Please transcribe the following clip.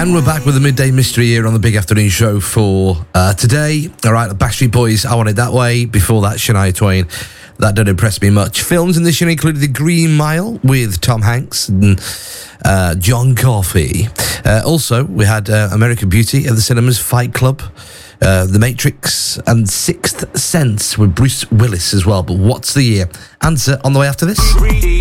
And we're back with the Midday Mystery here on the Big Afternoon Show for today. All right, the Backstreet Boys, I Want It That Way. Before that, Shania Twain. That didn't impress me much. Films in this year included The Green Mile with Tom Hanks and John Coffey. Also, we had American Beauty at the cinemas, Fight Club, The Matrix, and Sixth Sense with Bruce Willis as well. But what's the year? Answer on the way after this.